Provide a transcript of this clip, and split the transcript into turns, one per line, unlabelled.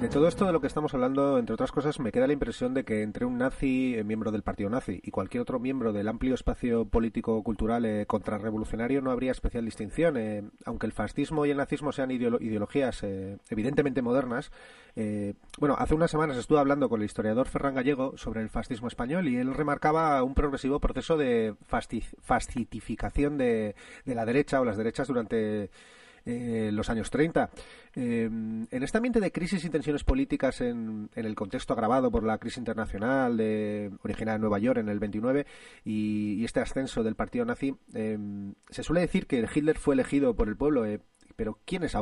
De todo esto de lo que estamos hablando, entre otras cosas, me queda la impresión de que entre un nazi, miembro del partido nazi, y cualquier otro miembro del amplio espacio político-cultural contrarrevolucionario no habría especial distinción. Aunque el fascismo y el nazismo sean ideologías evidentemente modernas, bueno, hace unas semanas estuve hablando con el historiador Ferran Gallego sobre el fascismo español y él remarcaba un progresivo proceso de fascitificación de la derecha o las derechas durante los años 30. En este ambiente de crisis y tensiones políticas en el contexto agravado por la crisis internacional originada en Nueva York en el 29 y este ascenso del partido nazi, se suele decir que Hitler fue elegido por el pueblo, pero ¿quiénes